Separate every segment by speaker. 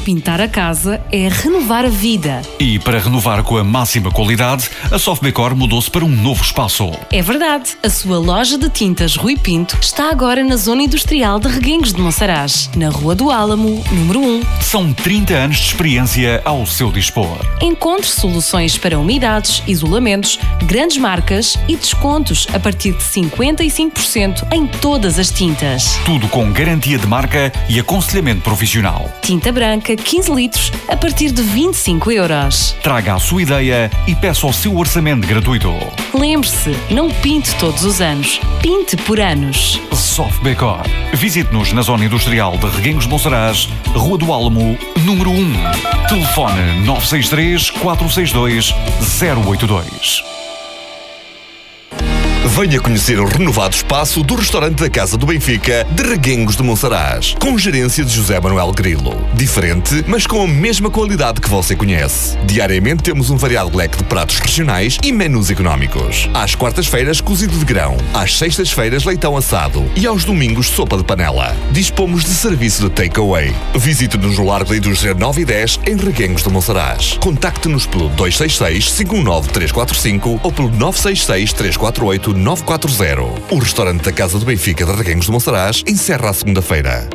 Speaker 1: Pintar a casa é renovar a vida.
Speaker 2: E para renovar com a máxima qualidade, a Sofbecor mudou-se para um novo espaço.
Speaker 1: É verdade, a sua loja de tintas Rui Pinto está agora na zona industrial de Reguengos de Monsaraz, na Rua do Álamo, número 1.
Speaker 2: São 30 anos de experiência ao seu dispor.
Speaker 1: Encontre soluções para umidades, isolamentos, grandes marcas e descontos a partir de 55% em todas as tintas.
Speaker 2: Tudo com garantia de marca e aconselhamento profissional.
Speaker 1: Tinta branca 15 litros a partir de 25 euros.
Speaker 2: Traga a sua ideia e peça o seu orçamento gratuito.
Speaker 1: Lembre-se, não pinte todos os anos, pinte por anos.
Speaker 2: Sofbecor. Visite-nos na zona industrial de Reguengos de Monsaraz, Rua do Álamo, número 1. Telefone 963 462 082.
Speaker 3: Venha conhecer o renovado espaço do restaurante da Casa do Benfica de Reguengos de Monsaraz, com gerência de José Manuel Grilo. Diferente, mas com a mesma qualidade que você conhece. Diariamente temos um variado leque de pratos regionais e menus económicos. Às quartas-feiras, cozido de grão. Às sextas-feiras, leitão assado. E aos domingos, sopa de panela. Dispomos de serviço de takeaway. Visite-nos no Largo da Indústria 9 e 10, em Reguengos de Monsaraz. Contacte-nos pelo 266-519-345 ou pelo 966-348-940. O restaurante da Casa do Benfica de Reguengos de Monsaraz encerra à segunda-feira.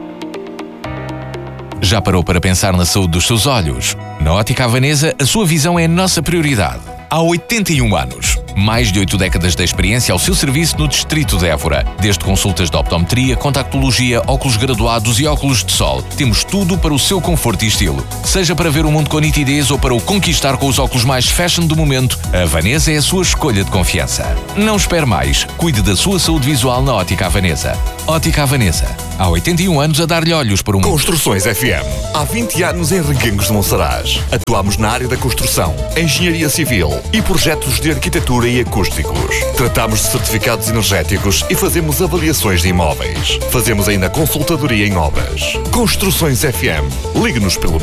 Speaker 4: Já parou para pensar na saúde dos seus olhos? Na Ótica Havanesa, a sua visão é a nossa prioridade. Há 81 anos. Mais de 8 décadas de experiência ao seu serviço no Distrito de Évora. Desde consultas de optometria, contactologia, óculos graduados e óculos de sol. Temos tudo para o seu conforto e estilo. Seja para ver o mundo com nitidez ou para o conquistar com os óculos mais fashion do momento, a Havanesa é a sua escolha de confiança. Não espere mais. Cuide da sua saúde visual na Ótica Havanesa. Ótica Havanesa. Há 81 anos a dar-lhe olhos para o mundo.
Speaker 3: Construções FM. Há 20 anos em Reguengos de Monsaraz. Atuamos na área da construção, engenharia civil e projetos de arquitetura e acústicos. Tratamos de certificados energéticos e fazemos avaliações de imóveis. Fazemos ainda consultadoria em obras. Construções FM. Ligue-nos pelo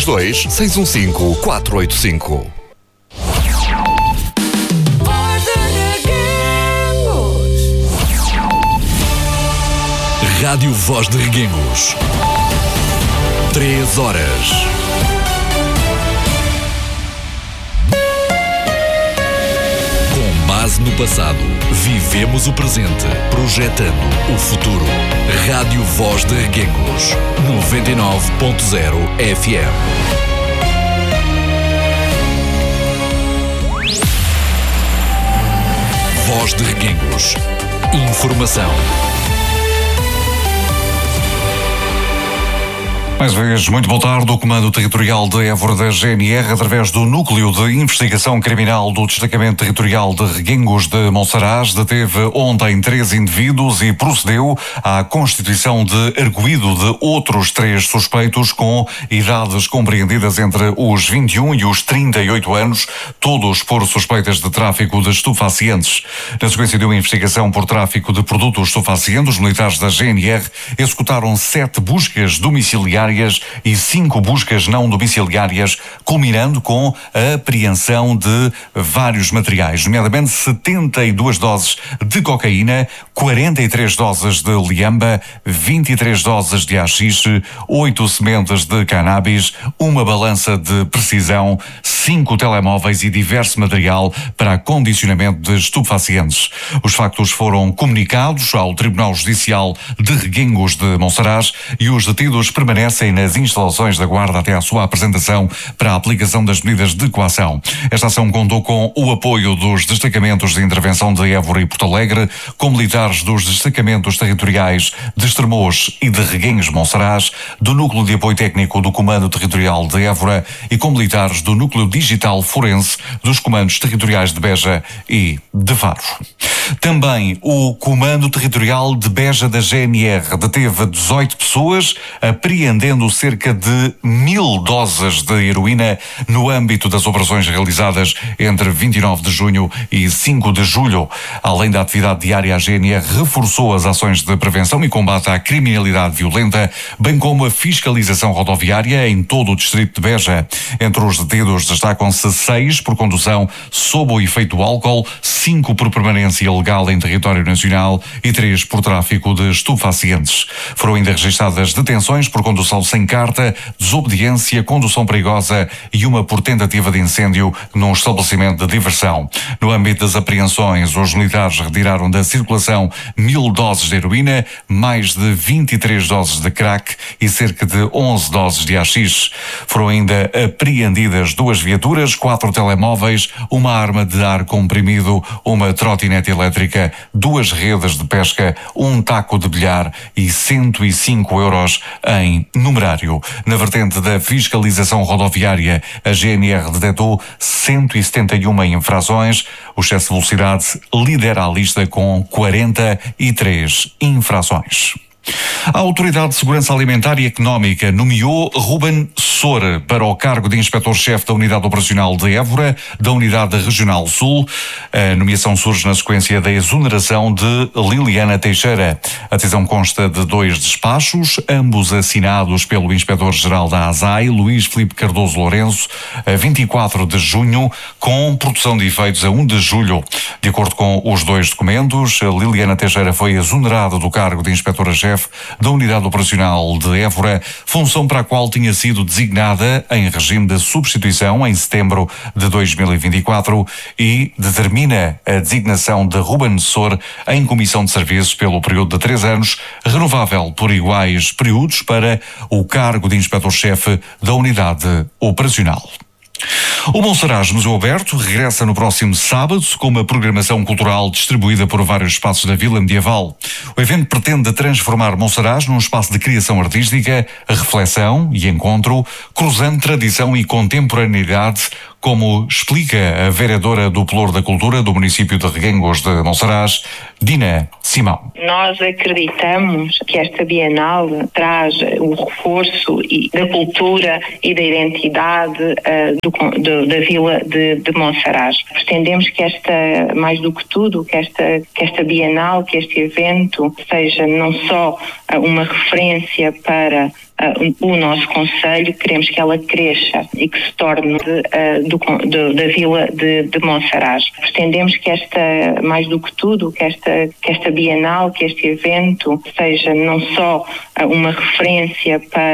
Speaker 3: 962-615-485.
Speaker 5: Rádio Voz de Reguengos. 3 horas. Com base no passado, vivemos o presente, projetando o futuro. Rádio Voz de Reguengos. 99.0 FM. Voz de Reguengos. Informação.
Speaker 2: Mais uma vez, muito boa tarde. O Comando Territorial de Évora da GNR, através do Núcleo de Investigação Criminal do Destacamento Territorial de Reguengos de Monsaraz, deteve ontem 3 indivíduos e procedeu à constituição de arguido de outros 3 suspeitos com idades compreendidas entre os 21 e os 38 anos, todos por suspeitas de tráfico de estupefacientes. Na sequência de uma investigação por tráfico de produtos estupefacientes, os militares da GNR executaram 7 buscas domiciliárias e 5 buscas não domiciliárias, culminando com a apreensão de vários materiais, nomeadamente 72 doses de cocaína, 43 doses de liamba, 23 doses de haxixe, 8 sementes de cannabis, uma balança de precisão, 5 telemóveis e diverso material para acondicionamento de estupefacientes. Os factos foram comunicados ao Tribunal Judicial de Reguengos de Monsaraz e os detidos permanecem nas instalações da Guarda até à sua apresentação para a aplicação das medidas de coação. Esta ação contou com o apoio dos destacamentos de intervenção de Évora e Porto Alegre, com militares dos destacamentos territoriais de Estremoz e de Reguengos de Monsaraz, do Núcleo de Apoio Técnico do Comando Territorial de Évora e com militares do Núcleo Digital Forense dos Comandos Territoriais de Beja e de Faro. Também o Comando Territorial de Beja da GNR deteve 18 pessoas, apreendendo cerca de 1000 doses de heroína no âmbito das operações realizadas entre 29 de junho e 5 de julho. Além da atividade diária, a GNR reforçou as ações de prevenção e combate à criminalidade violenta, bem como a fiscalização rodoviária em todo o distrito de Beja. Entre os detidos destacam-se 6 por condução sob o efeito do álcool, 5 por permanência ilegal em território nacional e 3 por tráfico de estupefacientes. Foram ainda registradas detenções por condução condução sem carta, desobediência, condução perigosa e uma por tentativa de incêndio num estabelecimento de diversão. No âmbito das apreensões, os militares retiraram da circulação 1000 doses de heroína, mais de 23 doses de crack e cerca de 11 doses de haxixe. Foram ainda apreendidas 2 viaturas, 4 telemóveis, uma arma de ar comprimido, uma trotinete elétrica, 2 redes de pesca, um taco de bilhar e 105 euros em numerário. Na vertente da fiscalização rodoviária, a GNR detectou 171 infrações. O excesso de velocidade lidera a lista com 43 infrações. A Autoridade de Segurança Alimentar e Económica nomeou Ruben Sor para o cargo de Inspetor-Chefe da Unidade Operacional de Évora, da Unidade Regional Sul. A nomeação surge na sequência da exoneração de Liliana Teixeira. A decisão consta de 2 despachos, ambos assinados pelo Inspetor-Geral da ASAI, Luís Filipe Cardoso Lourenço, a 24 de junho, com produção de efeitos a 1 de julho. De acordo com os 2 documentos, Liliana Teixeira foi exonerada do cargo de Inspetora-Chefe da Unidade Operacional de Évora, função para a qual tinha sido designada em regime de substituição em setembro de 2024 e determina a designação de Ruben Sor em comissão de serviços pelo período de 3 anos, renovável por iguais períodos para o cargo de Inspetor-Chefe da Unidade Operacional. O Monsaraz Museu Aberto regressa no próximo sábado com uma programação cultural distribuída por vários espaços da Vila Medieval. O evento pretende transformar Monsaraz num espaço de criação artística, reflexão e encontro, cruzando tradição e contemporaneidade, como explica a vereadora do Pelouro da Cultura do município de Reguengos de Monsaraz, Dina Simão.
Speaker 6: Nós acreditamos que esta Bienal traz o reforço da cultura e da identidade da Vila de Monsaraz. Pretendemos que mais do que tudo, que esta Bienal, que este evento seja não só uma referência para o nosso concelho, queremos que ela cresça e que se torne da Vila de Monsaraz. Pretendemos que mais do que tudo, que esta Bienal, que este evento seja não só uma referência para